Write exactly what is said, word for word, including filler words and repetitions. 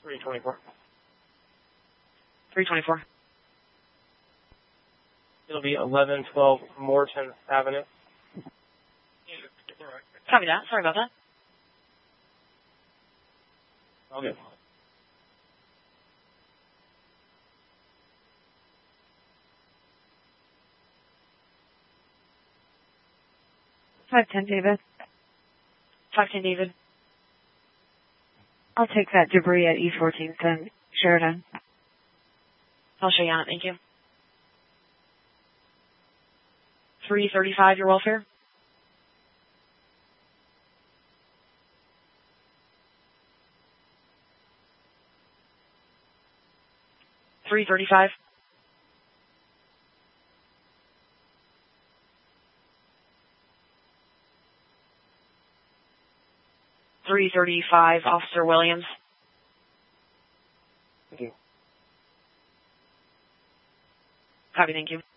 three twenty-four. three twenty-four. It'll be eleven twelve Morton Avenue. Copy that. Sorry about that. All good. five ten, David. five ten, David. I'll take that debris at E fourteen ten, Sheridan. I'll show you on it. Thank you. three thirty-five, your welfare. three thirty-five. three thirty-five, Officer Williams. Thank you. Copy, thank you.